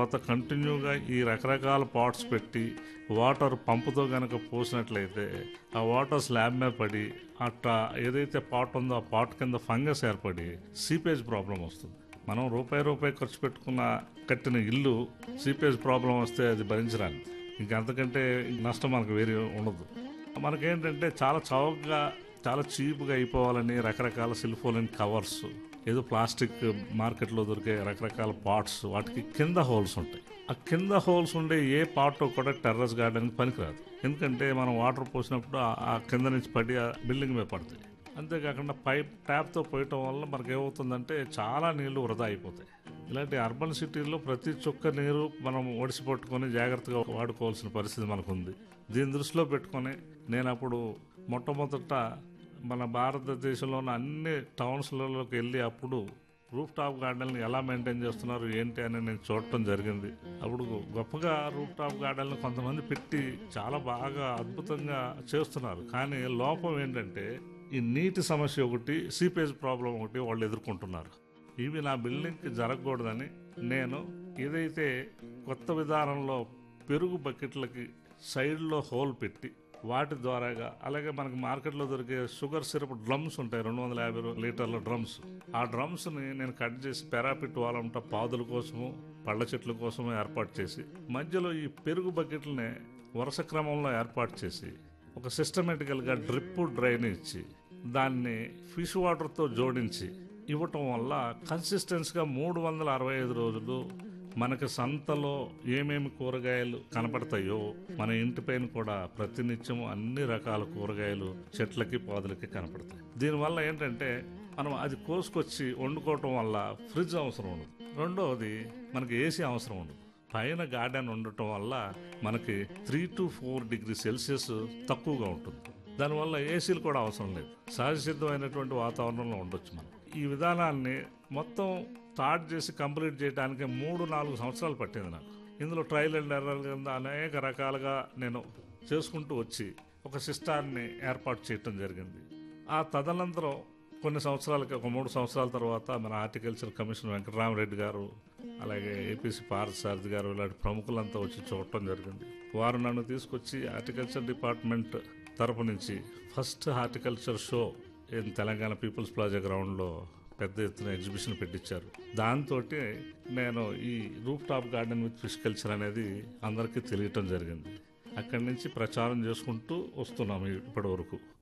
తర్వాత కంటిన్యూగా ఈ రకరకాల పాట్స్ పెట్టి వాటర్ పంపుతో కనుక పోసినట్లయితే ఆ వాటర్ స్లాబ్ మీద పడి అట్లా ఏదైతే పాట్ ఉందో ఆ పాట్ కింద ఫంగస్ ఏర్పడి సీపేజ్ ప్రాబ్లం వస్తుంది. మనం రూపాయి ఖర్చు పెట్టుకున్న కట్టిన ఇల్లు సీపేజ్ ప్రాబ్లం వస్తే అది భరించరాని, ఇంకంతకంటే నష్టం మనకు వేరే ఉండదు. మనకేంటంటే చాలా చౌకగా చాలా చీప్గా అయిపోవాలని రకరకాల సిలిఫోలిన్ కవర్స్, ఏదో ప్లాస్టిక్ మార్కెట్లో దొరికే రకరకాల పాట్స్, వాటికి కింద హోల్స్ ఉంటాయి. ఆ కింద హోల్స్ ఉండే ఏ పాట్ కూడా టెర్రస్ గార్డెన్కి పనికిరాదు. ఎందుకంటే మనం వాటర్ పోసినప్పుడు ఆ కింద నుంచి పడి ఆ బిల్డింగ్ మీద పడతాయి. అంతేకాకుండా పైప్ ట్యాప్తో పోయటం వల్ల మనకు ఏమవుతుందంటే చాలా నీళ్లు వృధా అయిపోతాయి. ఇలాంటి అర్బన్ సిటీల్లో ప్రతి చుక్క నీరు మనం ఒడిసి పట్టుకొని జాగ్రత్తగా వాడుకోవాల్సిన పరిస్థితి మనకు ఉంది. దీన్ని దృష్టిలో పెట్టుకొని నేను అప్పుడు మొట్టమొదట మన భారతదేశంలో ఉన్న అన్ని టౌన్స్లలోకి వెళ్ళి అప్పుడు రూఫ్ టాప్ గార్డెన్లు ఎలా మెయింటైన్ చేస్తున్నారు ఏంటి అని నేను చూడటం జరిగింది. అప్పుడు గొప్పగా రూఫ్ టాప్ గార్డెన్లు కొంతమంది పెట్టి చాలా బాగా అద్భుతంగా చేస్తున్నారు. కానీ లోపం ఏంటంటే ఈ నీటి సమస్య ఒకటి, సీపేజ్ ప్రాబ్లం ఒకటి వాళ్ళు ఎదుర్కొంటున్నారు. ఇవి నా బిల్డింగ్కి జరగకూడదని నేను ఏదైతే కొత్త విధానంలో పెరుగు బకెట్లకి సైడ్లో హోల్ పెట్టి వాటి ద్వారాగా, అలాగే మనకి మార్కెట్లో దొరికే షుగర్ సిరప్ డ్రమ్స్ ఉంటాయి, 250 లీటర్ల డ్రమ్స్. ఆ డ్రమ్స్ని నేను కట్ చేసి పెరాపిట్ వాలంట పాదుల కోసము పళ్ళ చెట్ల కోసము ఏర్పాటు చేసి మధ్యలో ఈ పెరుగు బకెట్లని వరుస క్రమంలో ఏర్పాటు చేసి ఒక సిస్టమేటికల్గా డ్రిప్ డ్రైన్ ఇచ్చి దాన్ని ఫిష్ వాటర్తో జోడించి ఇవ్వటం వల్ల కన్సిస్టెన్స్గా 365 రోజులు మనకి సంతలో ఏమేమి కూరగాయలు కనపడతాయో మన ఇంటి పైన కూడా ప్రతినిత్యం అన్ని రకాల కూరగాయలు చెట్లకి పాదులకి కనపడతాయి. దీనివల్ల ఏంటంటే మనం అది కోసుకొచ్చి వండుకోవటం వల్ల ఫ్రిడ్జ్ అవసరం ఉండదు. రెండవది మనకి ఏసీ అవసరం ఉండదు. పైన గార్డెన్ ఉండటం వల్ల మనకి 3 to 4 degrees Celsius తక్కువగా ఉంటుంది. దానివల్ల ఏసీలు కూడా అవసరం లేదు. సహజ సిద్ధమైనటువంటి వాతావరణంలో ఉండొచ్చు మనం. ఈ విధానాన్ని మొత్తం స్టార్ట్ చేసి కంప్లీట్ చేయడానికి 3-4 సంవత్సరాలు పట్టింది నాకు. ఇందులో ట్రయల్ అండ్ ఎర్రర్ కింద అనేక రకాలుగా నేను చేసుకుంటూ వచ్చి ఒక సిస్టాన్ని ఏర్పాటు చేయటం జరిగింది. ఆ తదనంతరం కొన్ని సంవత్సరాలకి, ఒక 3 సంవత్సరాల తర్వాత మన హార్టికల్చర్ కమిషనర్ వెంకటరామరెడ్డి గారు, అలాగే ఏపీసీ పార్థసారథి గారు, ఇలాంటి ప్రముఖులంతా వచ్చి చూడటం జరిగింది. వారు నన్ను తీసుకొచ్చి హార్టికల్చర్ డిపార్ట్మెంట్ తరపు నుంచి first horticulture show in Telangana peoples plaza గ్రౌండ్లో పెద్ద ఎత్తున ఎగ్జిబిషన్ పెట్టించారు. దాంతో నేను ఈ roof top garden with fish culture అనేది అందరికీ తెలియటం జరిగింది. అక్కడి నుంచి ప్రచారం చేసుకుంటూ వస్తున్నాము ఇప్పటి వరకు.